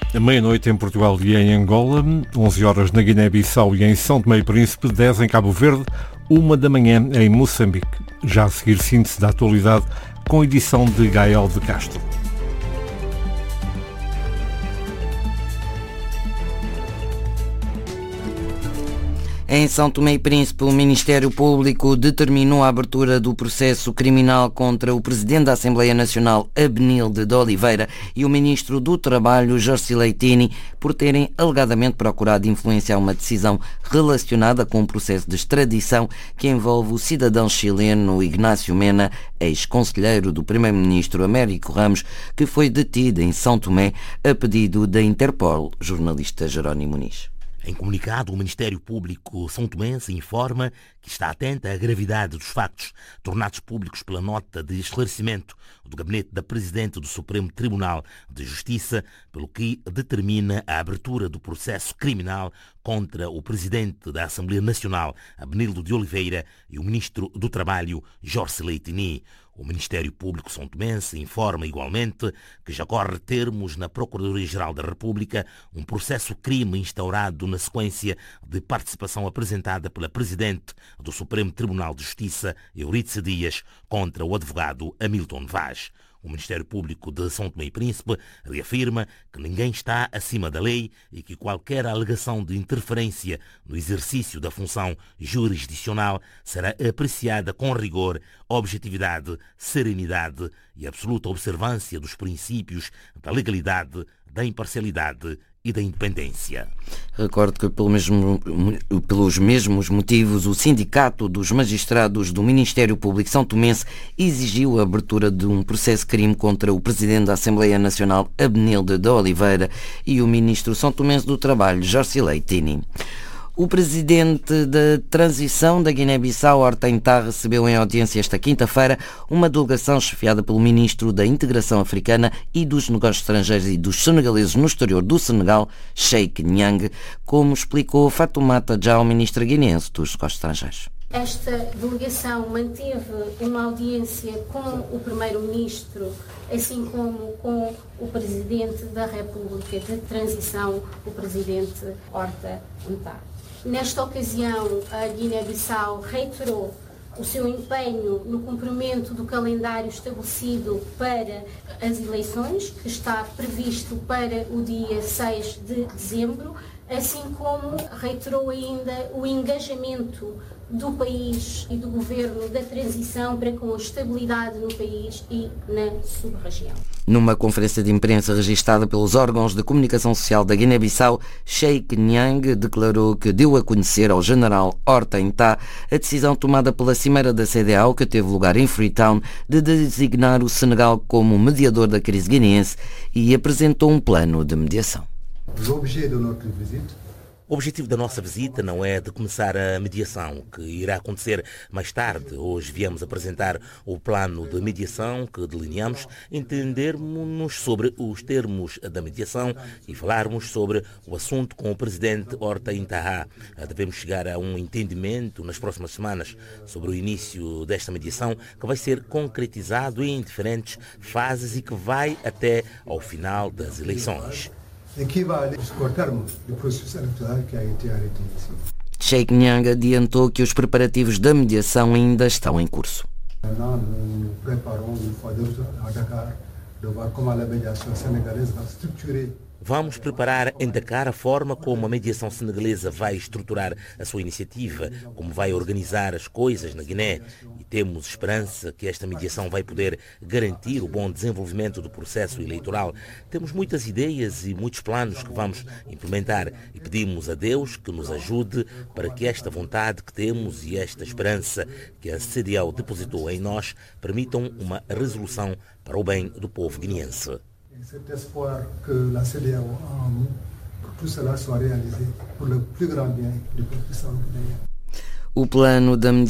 Meia-noite em Portugal e em Angola, 11 horas na Guiné-Bissau e em São Tomé e Príncipe, 10 em Cabo Verde, 1 da manhã em Moçambique. Já a seguir, síntese da atualidade com edição de Gael de Castro. Em São Tomé e Príncipe, o Ministério Público determinou a abertura do processo criminal contra o Presidente da Assembleia Nacional, Abenilde de Oliveira, e o Ministro do Trabalho, Jorge Leitini, por terem alegadamente procurado influenciar uma decisão relacionada com um processo de extradição que envolve o cidadão chileno Ignácio Mena, ex-conselheiro do Primeiro-Ministro Américo Ramos, que foi detido em São Tomé a pedido da Interpol. Jornalista Jerónimo Muniz. Em comunicado, o Ministério Público São Tomense informa que está atento à gravidade dos factos tornados públicos pela nota de esclarecimento do Gabinete da Presidente do Supremo Tribunal de Justiça, pelo que determina a abertura do processo criminal contra o Presidente da Assembleia Nacional, Abenilde de Oliveira, e o Ministro do Trabalho, Jorge Leitini. O Ministério Público São Tomense informa igualmente que já corre termos na Procuradoria-Geral da República um processo-crime instaurado na sequência de participação apresentada pela Presidente do Supremo Tribunal de Justiça, Eurídice Dias, contra o advogado Hamilton Vaz. O Ministério Público de São Tomé e Príncipe reafirma que ninguém está acima da lei e que qualquer alegação de interferência no exercício da função jurisdicional será apreciada com rigor, objetividade, serenidade e absoluta observância dos princípios da legalidade, da imparcialidade e da independência. Recordo que pelos mesmos motivos o Sindicato dos Magistrados do Ministério Público São Tomense exigiu a abertura de um processo-crime contra o Presidente da Assembleia Nacional, Abenilde de Oliveira, e o Ministro São Tomense do Trabalho, Jorge Leitini. O presidente da transição da Guiné-Bissau, Ortem Tah, recebeu em audiência esta quinta-feira uma delegação chefiada pelo ministro da Integração Africana e dos Negócios Estrangeiros e dos Senegaleses no exterior do Senegal, Cheikh Niang, como explicou Fatoumata Diaw, ministra guineense dos Negócios Estrangeiros. Esta delegação manteve uma audiência com o Primeiro-Ministro, assim como com o Presidente da República de Transição, o Presidente Ortem Tah. Nesta ocasião, a Guiné-Bissau reiterou o seu empenho no cumprimento do calendário estabelecido para as eleições, que está previsto para o dia 6 de dezembro, assim como reiterou ainda o engajamento do país e do governo da transição para com a estabilidade no país e na sub-região. Numa conferência de imprensa registada pelos órgãos de comunicação social da Guiné-Bissau, Cheikh Niang declarou que deu a conhecer ao general Ortem Tah a decisão tomada pela Cimeira da CEDEAO, que teve lugar em Freetown, de designar o Senegal como mediador da crise guineense, e apresentou um plano de mediação. O objetivo da nossa visita não é de começar a mediação, que irá acontecer mais tarde. Hoje viemos apresentar o plano de mediação que delineamos, entendermos-nos sobre os termos da mediação e falarmos sobre o assunto com o presidente Ortem Tah. Devemos chegar a um entendimento nas próximas semanas sobre o início desta mediação, que vai ser concretizado em diferentes fases e que vai até ao final das eleições. Cheikh Niang adiantou que os preparativos da mediação ainda estão em curso. Vamos preparar em Dakar a forma como a mediação senegalesa vai estruturar a sua iniciativa, como vai organizar as coisas na Guiné, e temos esperança que esta mediação vai poder garantir o bom desenvolvimento do processo eleitoral. Temos muitas ideias e muitos planos que vamos implementar e pedimos a Deus que nos ajude para que esta vontade que temos e esta esperança que a CEDEAO depositou em nós permitam uma resolução para o bem do povo guineense. Cet espoir que la CEDEAO a en nous, que tout cela soit réalisé pour le plus grand bien du peuple guinéen. O plano da